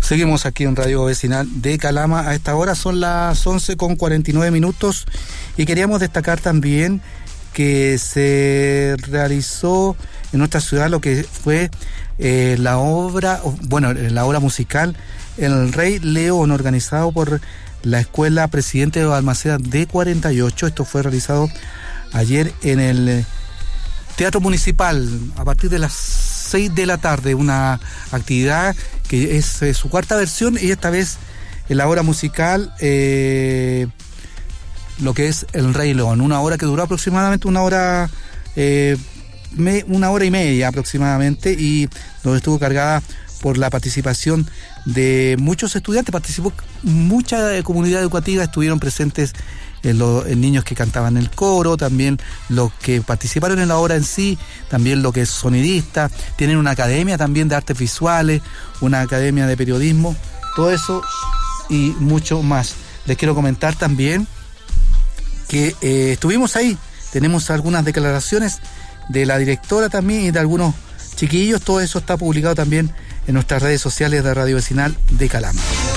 Seguimos aquí en Radio Vecinal de Calama. A esta hora son las 11:49 y queríamos destacar también que se realizó en nuestra ciudad lo que fue la obra musical El Rey León, organizado por la Escuela Presidente de Balmaceda D48. Esto fue realizado ayer en el Teatro Municipal a partir de las 6 de la tarde, una actividad que es su cuarta versión, y esta vez en la obra musical lo que es El Rey León, una obra que duró aproximadamente una hora y media aproximadamente, y donde estuvo cargada por la participación de muchos estudiantes. Participó mucha comunidad educativa, estuvieron presentes niños que cantaban en el coro, también los que participaron en la obra en sí, también lo que es sonidista, tienen una academia también de artes visuales, una academia de periodismo, todo eso y mucho más. Les quiero comentar también que estuvimos ahí, tenemos algunas declaraciones de la directora también y de algunos chiquillos, todo eso está publicado también en nuestras redes sociales de Radio Vecinal de Calama.